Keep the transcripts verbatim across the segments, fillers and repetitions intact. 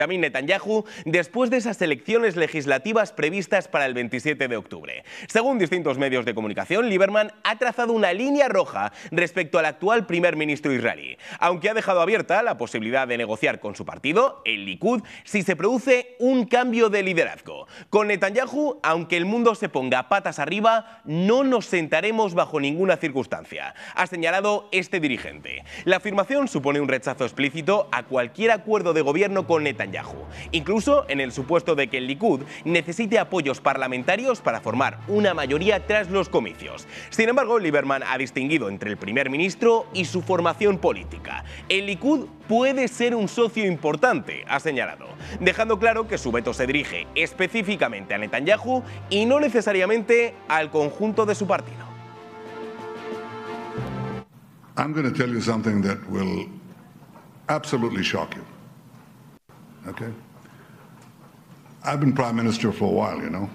Benjamin Netanyahu después de esas elecciones legislativas previstas para el veintisiete de octubre. Según distintos medios de comunicación, Lieberman ha trazado una línea roja respecto al actual primer ministro israelí, aunque ha dejado abierta la posibilidad de negociar con su partido, el Likud, si se produce un cambio de liderazgo. Con Netanyahu, aunque el mundo se ponga patas arriba, no nos sentaremos bajo ninguna circunstancia, ha señalado este dirigente. La afirmación supone un rechazo explícito a cualquier acuerdo de gobierno con Netanyahu, incluso en el supuesto de que el Likud necesite apoyos parlamentarios para formar una mayoría tras los comicios. Sin embargo, Lieberman ha distinguido entre el primer ministro y su formación política. El Likud puede ser un socio importante, ha señalado, dejando claro que su veto se dirige específicamente a Netanyahu y no necesariamente al conjunto de su partido. I'm going to tell you something that will absolutely shock you. Okay? I've been prime minister for a while, you know.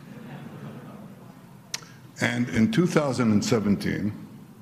And in two thousand seventeen,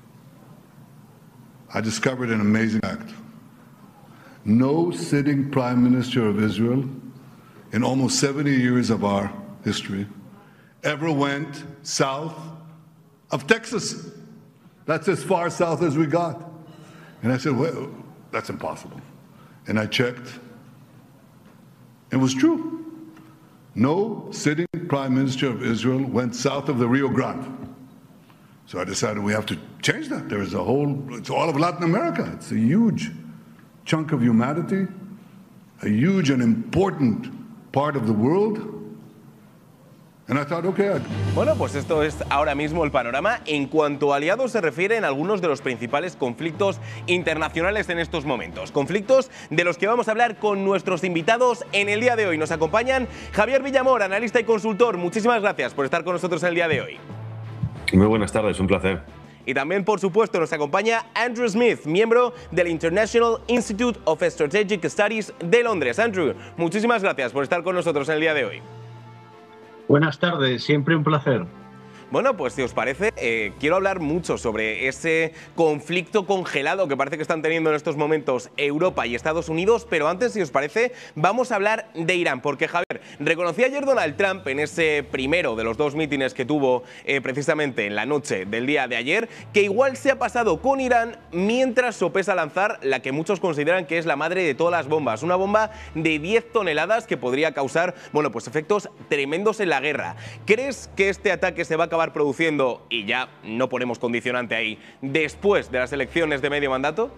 I discovered an amazing fact. No sitting prime minister of Israel in almost seventy years of our history ever went south of Texas. That's as far south as we got. And I said, well, that's impossible. And I checked. It was true. No sitting prime minister of Israel went south of the Rio Grande. So I decided we have to change that. There is a whole, it's all of Latin America. It's a huge chunk of humanity, a huge and important part of the world. And I thought, okay. Bueno, pues esto es ahora mismo el panorama. En cuanto a aliados se refiere, en algunos de los principales conflictos internacionales en estos momentos. Conflictos de los que vamos a hablar con nuestros invitados en el día de hoy. Nos acompañan Javier Villamor, analista y consultor. Muchísimas gracias por estar con nosotros en el día de hoy. Muy buenas tardes, un placer. Y también, por supuesto, nos acompaña Andrew Smith, miembro del International Institute of Strategic Studies de Londres. Andrew, muchísimas gracias por estar con nosotros en el día de hoy. Buenas tardes, siempre un placer. Bueno, pues si os parece, eh, quiero hablar mucho sobre ese conflicto congelado que parece que están teniendo en estos momentos Europa y Estados Unidos, pero antes, si os parece, vamos a hablar de Irán, porque Javier, reconocía ayer Donald Trump en ese primero de los dos mítines que tuvo eh, precisamente en la noche del día de ayer, que igual se ha pasado con Irán mientras sopesa lanzar la que muchos consideran que es la madre de todas las bombas, una bomba de diez toneladas que podría causar, bueno, pues efectos tremendos en la guerra. ¿Crees que este ataque se va a acabar produciendo, y ya no ponemos condicionante ahí, después de las elecciones de medio mandato?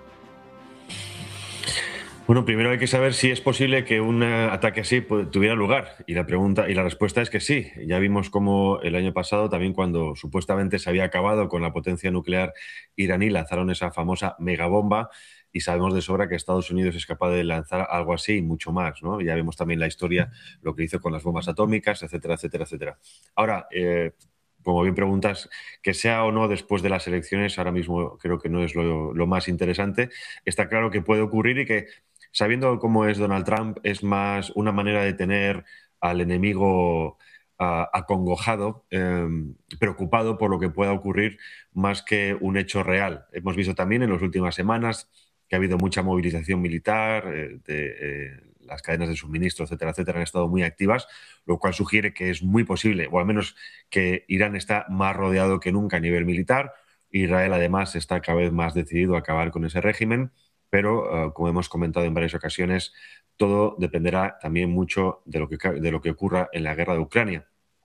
Bueno, primero hay que saber si es posible que un ataque así tuviera lugar, y la pregunta y la respuesta es que sí. Ya vimos cómo el año pasado, también cuando supuestamente se había acabado con la potencia nuclear iraní, lanzaron esa famosa megabomba, y sabemos de sobra que Estados Unidos es capaz de lanzar algo así y mucho más, ¿no? Ya vemos también la historia, lo que hizo con las bombas atómicas, etcétera, etcétera, etcétera. Ahora, eh, como bien preguntas, que sea o no después de las elecciones, ahora mismo creo que no es lo, lo más interesante. Está claro que puede ocurrir y que, sabiendo cómo es Donald Trump, es más una manera de tener al enemigo uh, acongojado, eh, preocupado por lo que pueda ocurrir, más que un hecho real. Hemos visto también en las últimas semanas que ha habido mucha movilización militar, eh, de, eh, las cadenas de suministro, etcétera, etcétera, han estado muy activas, lo cual sugiere que es muy posible, o al menos que Irán está más rodeado que nunca a nivel militar. Israel, además, está cada vez más decidido a acabar con ese régimen, pero, uh, como hemos comentado en varias ocasiones, todo dependerá también mucho de lo que, de lo que ocurra en la guerra de Ucrania.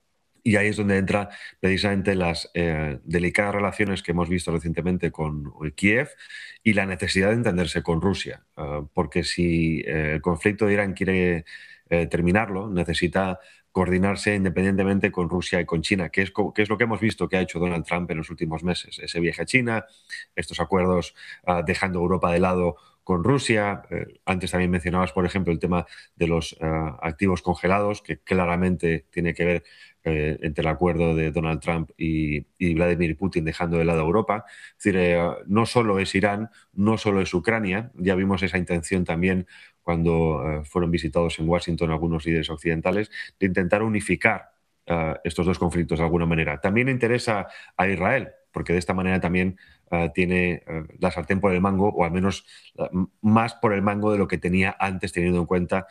Y ahí es donde entran precisamente las eh, delicadas relaciones que hemos visto recientemente con Kiev y la necesidad de entenderse con Rusia. Uh, porque si eh, el conflicto de Irán quiere eh, terminarlo, necesita coordinarse independientemente con Rusia y con China, que es, que es lo que hemos visto que ha hecho Donald Trump en los últimos meses. Ese viaje a China, estos acuerdos uh, dejando Europa de lado con Rusia. Eh, antes también mencionabas, por ejemplo, el tema de los uh, activos congelados, que claramente tiene que ver eh, entre el acuerdo de Donald Trump y, y Vladimir Putin dejando de lado a Europa. Es decir, eh, no solo es Irán, no solo es Ucrania, ya vimos esa intención también cuando uh, fueron visitados en Washington algunos líderes occidentales, de intentar unificar uh, estos dos conflictos de alguna manera. También interesa a Israel, porque de esta manera también uh, tiene uh, la sartén por el mango, o al menos uh, más por el mango de lo que tenía antes, teniendo en cuenta